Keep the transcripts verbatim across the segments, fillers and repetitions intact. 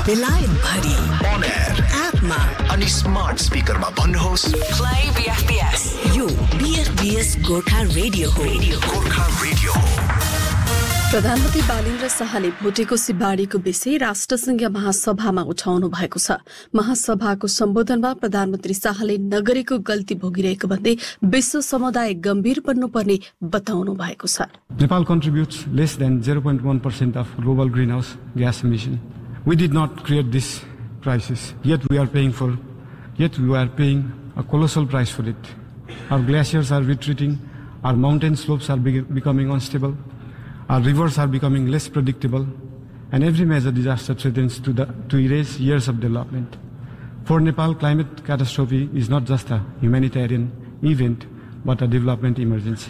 बेलायत भरि on air एपमा अनि स्मार्ट स्पिकरमा भन्नुहोस् play B F B S यो B F B S Gorkha radio हो गोर्खा रेडियो प्रधानमन्त्री बालेन्द्र शाहले भोटेको सिबाडीको विषय राष्ट्रसंघीय महासभामा उठाउनु भएको छ। महासभाको सम्बोधनमा प्रधानमन्त्री शाहले नगरेको गल्ती भोगिरहेको भन्दै विश्व समुदाय गम्भीर बन्नुपर्ने बताउनु भएको छ। Nepal contributes less than zero point one percent of global greenhouse gas emission. We did not create this crisis, yet we are paying for, yet we are paying a colossal price for it. Our glaciers are retreating, our mountain slopes are be- becoming unstable, our rivers are becoming less predictable, and every major disaster threatens to, the, to erase years of development. For Nepal, climate catastrophe is not just a humanitarian event, but a development emergency.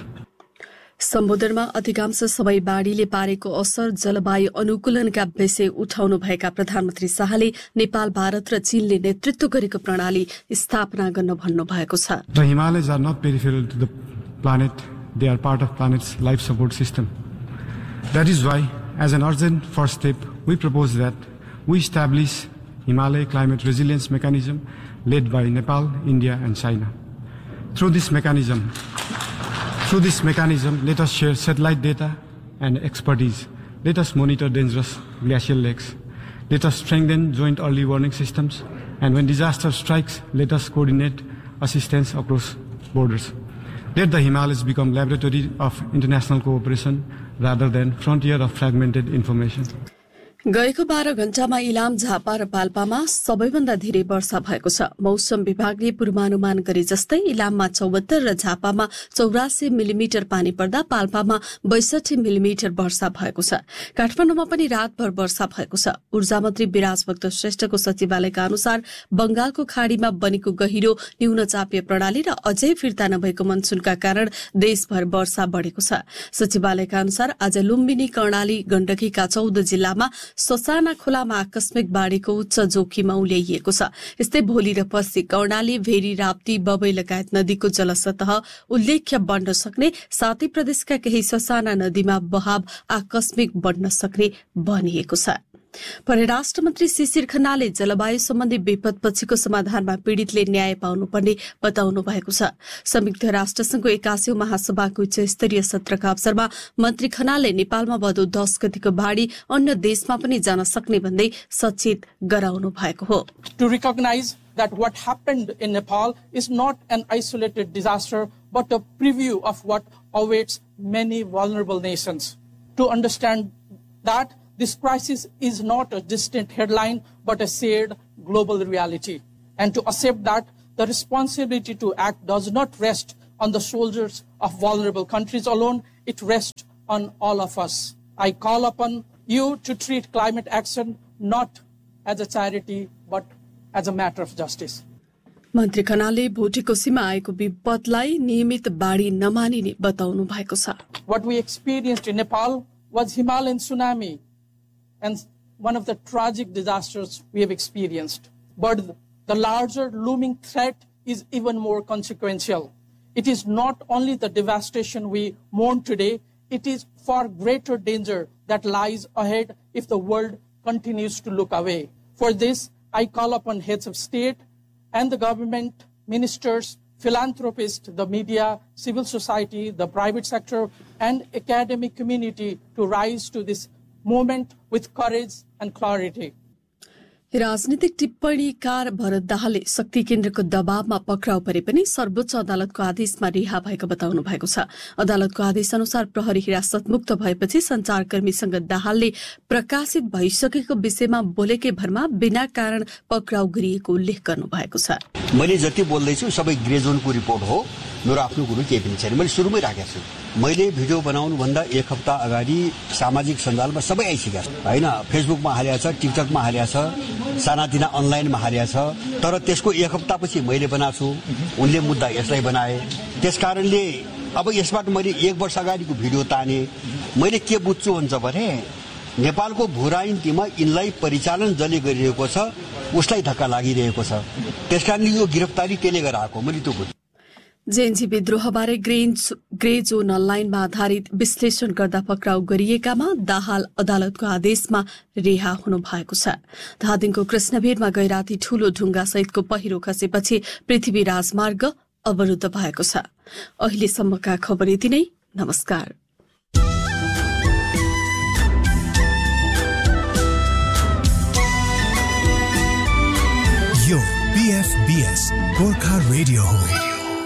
सम्बोधनमा अधिकांश सबै बाढ़ीले पारेको असर जलवायु अनुकूलनका विषय उठाउनु भएका प्रधानमन्त्री शाहले नेपाल, भारत र चीनले नेतृत्व गरेको प्रणाली स्थापना गर्न भन्नु भएको छ। The Himalayas are not peripheral to the planet, they are part of planet's life support system. That is why, as an urgent first step, we propose that we establish Himalaya Climate Resilience Mechanism led by Nepal, India and China. Through this mechanism, through this mechanism, let us share satellite data and expertise. Let us monitor dangerous glacial lakes. Let us strengthen joint early warning systems. And when disaster strikes, let us coordinate assistance across borders. Let the Himalayas become laboratory of international cooperation rather than frontier of fragmented information. गएको बाह्र घण्टामा इलाम, झापा र पाल्पामा सबैभन्दा धेरै वर्षा भएको छ। मौसम विभागले पूर्वानुमान गरे जस्तै इलाममा चौहत्तर र झापामा चौरासी मिलिमिटर पानी पर्दा पाल्पामा बैसठी मिलिमिटर वर्षा भएको छ। काठमाडौँमा पनि रातभर वर्षा भएको छ। ऊर्जा मन्त्री विराज भक्त श्रेष्ठको सचिवालयका अनुसार बंगालको खाड़ीमा बनेको गहिरो न्यून चापीय प्रणाली र अझै फिर्ता नभएको मनसुनका कारण देशभर वर्षा बढ़ेको छ। सचिवालयका अनुसार आज लुम्बिनी, कर्णाली, गण्डकीका चौध जिल्लामा ससाना खोलामा आकस्मिक बाढ़ीको उच्च जोखिम उल्याइएको छ। यस्तै भोलि र पर्सि कर्णाली, भेरी, राप्ती, बबई लगायत नदीको जलसतह उल्लेख्य बढ्न सक्ने, साथै प्रदेशका केही ससाना नदीमा बहाव आकस्मिक बढ्न सक्ने भनिएको छ। परराष्ट्र मन्त्री शिशिर खनालले जलवायु सम्बन्धी विपदपछिको समाधानमा पीड़ितले न्याय पाउनुपर्ने बताउनु भएको छ। संयुक्त राष्ट्रसंघको एकासीौं महासभाको उच्च स्तरीय सत्रका अवसरमा मन्त्री खनालले नेपालमा भदौ दस गतिको बाढ़ी अन्य देशमा पनि जान सक्ने भन्दै सचेत गराउनु भएको हो। To recognize that what happened in Nepal is not an isolated disaster but a preview of what awaits many vulnerable nations. To understand that this crisis is not a distant headline, but a shared global reality. And to accept that the responsibility to act does not rest on the shoulders of vulnerable countries alone, it rests on all of us. I call upon you to treat climate action not as a charity, but as a matter of justice. मन्त्री खनालले भोटेको सीमा आएको विपदलाई नियमित बाढ़ी नमानिने बताउनु भएको छ। What we experienced in Nepal was Himalayan tsunami, and one of the tragic disasters we have experienced. But the larger looming threat is even more consequential. It is not only the devastation we mourn today, it is far greater danger that lies ahead if the world continues to look away. For this, I call upon heads of state and the government, ministers, philanthropists, the media, civil society, the private sector, and academic community to rise to this moment with courage and clarity. राजनीतिक टिप्पणीकार भरत दाहालले शक्ति केन्द्रको दबावमा पक्राउ परे पनि सर्वोच्च अदालतको आदेशमा रिहा भएको बताउनु भएको छ। अदालतको आदेश अनुसार प्रहरी हिरासतमुक्त भएपछि संचारकर्मीसँग दाहालले प्रकाशित भइसकेको विषयमा बोलेकै भरमा बिना कारण पक्राउ गरिएको उल्लेख गर्नु भएको छ। मैले जति बोल्दैछु सबै ग्रे जोनको रिपोर्ट हो, मेरो आफ्नो कुरो केही पनि छैन। मैले सुरुमै राखेको छु। मैले भिडियो बनाउनु भन्दा एक हप्ता अगाडि सामाजिक सञ्जालमा सबै आइसकेको छ हैन, फेसबुकमा हालेको छ, टिकटकमा हालेको छ, सानातिना अनलाइनमा हालेको छ। तर त्यसको एक हप्तापछि मैले बनाएको छु, उनले मुद्दा यसलाई बनाए। त्यसकारणले अब यसबाट मैले एक वर्ष अगाडिको भिडियो ताने। मैले के बुझ्छु हुन्छ भने नेपालको भू राजनीतिमा यिनलाई परिचालन जसले गरिरहेको छ उसलाई धक्का लागिरहेको छ। त्यसकारणले यो गिरफ्तारी त्यसले गराएको मैले त्यो बुझ्छु। जेएनजी विद्रोहबारे ग्रे जोन अनलाइनमा आधारित विश्लेषण गर्दा पक्राउ गरिएकामा दाहाल अदालतको आदेशमा रिहा हुनु भएको छ। धादिङको कृष्णवीरमा गैराती ठूलो ढुङ्गा सहितको पहिरो खसेपछि पृथ्वी राजमार्ग अवरुद्ध भएको छ। अहिलेसम्मका खबर यति नै। नमस्कार। यो बीएफबीएस गोर्खा रेडियो हो।